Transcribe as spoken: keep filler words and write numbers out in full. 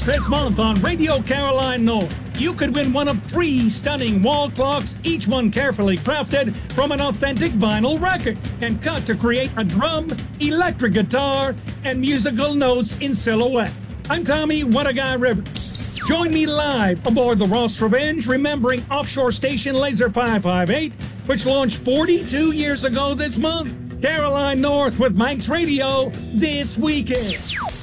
This month on Radio Caroline North, you could win one of three stunning wall clocks, each one carefully crafted from an authentic vinyl record and cut to create a drum, electric guitar, and musical notes in silhouette. I'm Tommy What a Guy Rivers. Join me live aboard the Ross Revenge, remembering offshore station Laser five five eight, which launched forty-two years ago this month. Caroline North with Manx Radio this weekend.